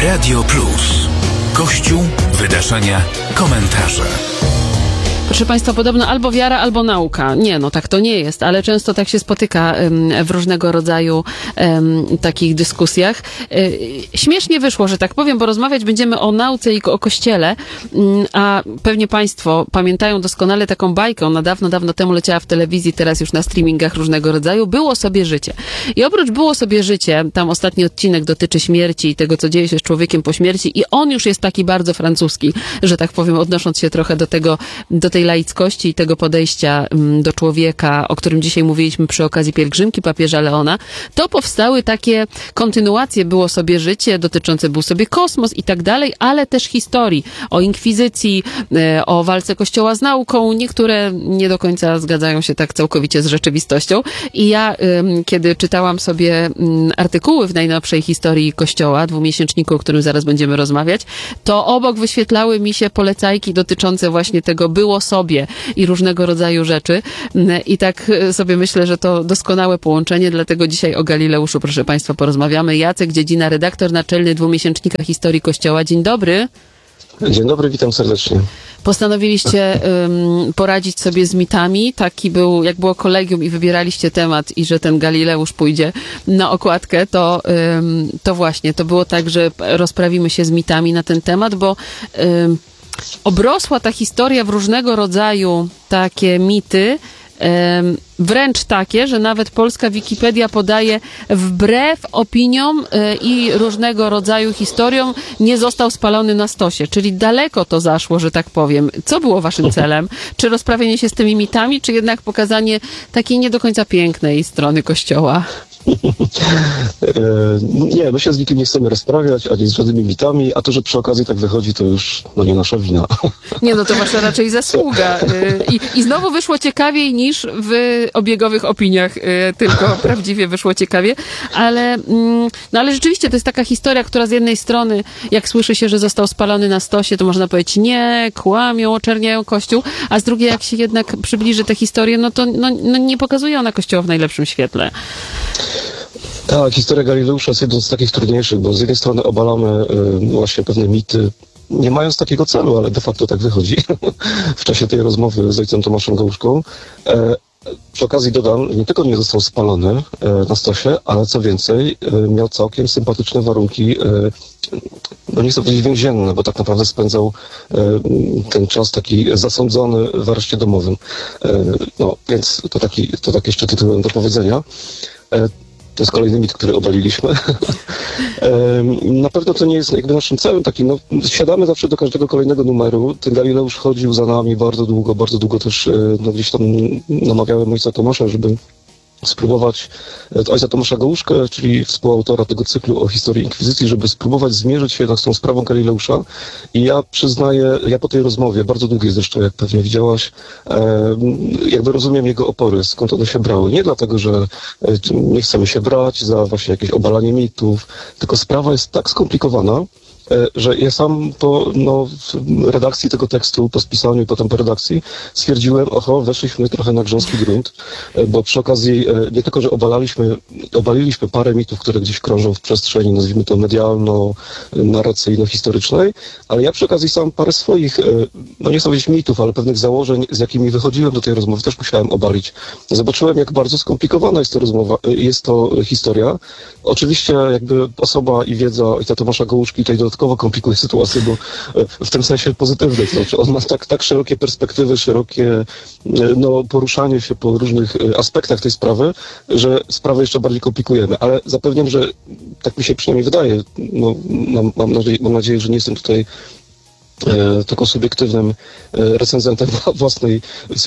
Radio Plus. Kościół, wydarzenia, komentarze. Proszę Państwa, podobno albo wiara, albo nauka. Nie, no tak to nie jest, ale często tak się spotyka w różnego rodzaju takich dyskusjach. Śmiesznie wyszło, że tak powiem, bo rozmawiać będziemy o nauce i o Kościele, a pewnie Państwo pamiętają doskonale taką bajkę, ona dawno temu leciała w telewizji, teraz już na streamingach różnego rodzaju, Było sobie życie. I oprócz Było sobie życie, tam ostatni odcinek dotyczy śmierci i tego, co dzieje się z człowiekiem po śmierci i on już jest taki bardzo francuski, że tak powiem, odnosząc się trochę do tej laickości i tego podejścia do człowieka, o którym dzisiaj mówiliśmy przy okazji pielgrzymki papieża Leona, to powstały takie kontynuacje Było sobie życie, dotyczące Był sobie kosmos i tak dalej, ale też historii o inkwizycji, o walce Kościoła z nauką. Niektóre nie do końca zgadzają się tak całkowicie z rzeczywistością. I ja, kiedy czytałam sobie artykuły w najnowszej historii Kościoła, dwumiesięczniku, o którym zaraz będziemy rozmawiać, to obok wyświetlały mi się polecajki dotyczące właśnie tego Było sobie i różnego rodzaju rzeczy. I tak sobie myślę, że to doskonałe połączenie, dlatego dzisiaj o Galileuszu, proszę Państwa, porozmawiamy. Jacek Dziedzina, redaktor naczelny dwumiesięcznika Historii Kościoła. Dzień dobry. Dzień dobry, witam serdecznie. Postanowiliście poradzić sobie z mitami. Taki był, jak było kolegium i wybieraliście temat i że ten Galileusz pójdzie na okładkę, to właśnie, to było tak, że rozprawimy się z mitami na ten temat, bo obrosła ta historia w różnego rodzaju takie mity, wręcz takie, że nawet polska Wikipedia podaje wbrew opiniom i różnego rodzaju historiom nie został spalony na stosie, czyli daleko to zaszło, że tak powiem. Co było waszym celem? Czy rozprawienie się z tymi mitami, czy jednak pokazanie takiej nie do końca pięknej strony Kościoła? Nie, my się z nikim nie chcemy rozprawiać, ani z żadnymi mitami, a to, że przy okazji tak wychodzi, to już nie nasza wina. Nie, no to wasza raczej zasługa. I znowu wyszło ciekawiej niż w obiegowych opiniach, tylko prawdziwie wyszło ciekawie, ale rzeczywiście to jest taka historia, która z jednej strony, jak słyszy się, że został spalony na stosie, to można powiedzieć nie, kłamią, oczerniają Kościół, a z drugiej, jak się jednak przybliży tę historię, no to nie pokazuje ona Kościoła w najlepszym świetle. Tak, historia Galileusza jest jedną z takich trudniejszych, bo z jednej strony obalamy właśnie pewne mity, nie mając takiego celu, ale de facto tak wychodzi w czasie tej rozmowy z ojcem Tomaszem Gałuszką. Przy okazji dodam, nie tylko nie został spalony na stosie, ale co więcej, miał całkiem sympatyczne warunki, nie chcę powiedzieć więzienne, bo tak naprawdę spędzał ten czas taki zasądzony w areszcie domowym. Więc to tak jeszcze tytułem do powiedzenia. To jest kolejny mit, który obaliliśmy. Na pewno to nie jest jakby naszym celem takim, siadamy zawsze do każdego kolejnego numeru. Ten Galileusz chodził za nami bardzo długo też gdzieś tam namawiałem ojca Tomasza, żeby spróbować, ojca Tomasza Gałuszkę, czyli współautora tego cyklu o historii inkwizycji, żeby spróbować zmierzyć się jednak z tą sprawą Galileusza. I ja przyznaję, ja po tej rozmowie, bardzo długiej zresztą, jak pewnie widziałaś, jakby rozumiem jego opory, skąd one się brały. Nie dlatego, że nie chcemy się brać za właśnie jakieś obalanie mitów, tylko sprawa jest tak skomplikowana, że ja sam po redakcji tego tekstu, po spisaniu i potem po redakcji stwierdziłem, weszliśmy trochę na grząski grunt, bo przy okazji nie tylko, że obaliliśmy parę mitów, które gdzieś krążą w przestrzeni, nazwijmy to medialno-narracyjno-historycznej, ale ja przy okazji sam parę swoich, nie chcę powiedzieć mitów, ale pewnych założeń, z jakimi wychodziłem do tej rozmowy, też musiałem obalić. Zobaczyłem, jak bardzo skomplikowana jest to historia. Oczywiście jakby osoba i wiedza ojca Tomasza Gałuszki tej dodatkowo komplikuje sytuację, bo w tym sensie pozytywnej, to znaczy on ma tak szerokie perspektywy, szerokie poruszanie się po różnych aspektach tej sprawy, że sprawę jeszcze bardziej komplikujemy, ale zapewniam, że tak mi się przynajmniej wydaje, mam nadzieję, że nie jestem tutaj tylko subiektywnym recenzentem własnej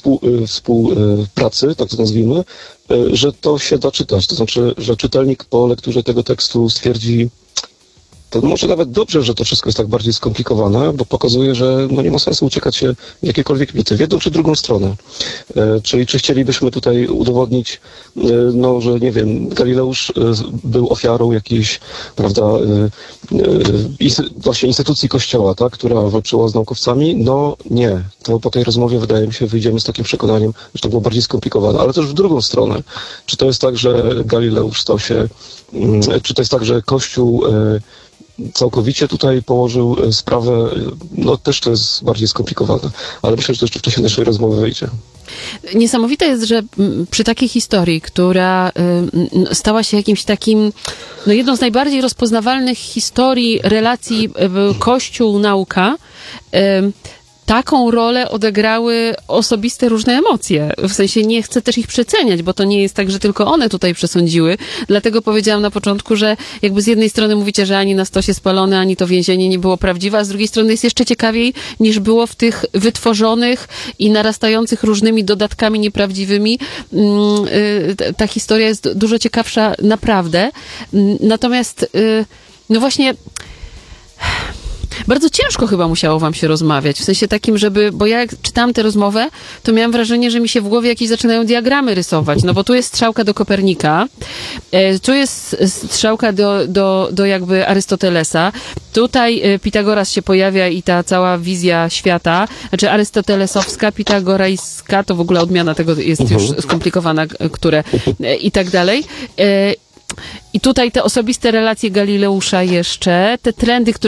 współpracy, tak to nazwijmy, że to się da czytać, to znaczy, że czytelnik po lekturze tego tekstu stwierdzi, to może nawet dobrze, że to wszystko jest tak bardziej skomplikowane, bo pokazuje, że nie ma sensu uciekać się w jakiekolwiek mity, w jedną czy drugą stronę. Czyli czy chcielibyśmy tutaj udowodnić, że nie wiem, Galileusz był ofiarą jakiejś, prawda, właśnie instytucji Kościoła, tak, która walczyła z naukowcami? Nie. To po tej rozmowie, wydaje mi się, wyjdziemy z takim przekonaniem, że to było bardziej skomplikowane, ale też w drugą stronę. Czy to jest tak, że Galileusz stał się, czy to jest tak, że Kościół całkowicie tutaj położył sprawę, no też to jest bardziej skomplikowane, ale myślę, że to jeszcze w czasie naszej rozmowy wyjdzie. Niesamowite jest, że przy takiej historii, która stała się jakimś takim, no jedną z najbardziej rozpoznawalnych historii relacji Kościół-nauka, taką rolę odegrały osobiste różne emocje. W sensie nie chcę też ich przeceniać, bo to nie jest tak, że tylko one tutaj przesądziły. Dlatego powiedziałam na początku, że jakby z jednej strony mówicie, że ani na stosie spalone, ani to więzienie nie było prawdziwe, a z drugiej strony jest jeszcze ciekawiej niż było w tych wytworzonych i narastających różnymi dodatkami nieprawdziwymi. Ta historia jest dużo ciekawsza naprawdę. Natomiast no właśnie bardzo ciężko chyba musiało wam się rozmawiać, w sensie takim, bo ja jak czytałam tę rozmowę, to miałam wrażenie, że mi się w głowie jakieś zaczynają diagramy rysować, no bo tu jest strzałka do Kopernika, tu jest strzałka do jakby Arystotelesa, tutaj Pitagoras się pojawia i ta cała wizja świata, znaczy arystotelesowska, pitagorejska, to w ogóle odmiana tego jest już skomplikowana, które i tak dalej. I tutaj te osobiste relacje Galileusza jeszcze, te trendy, które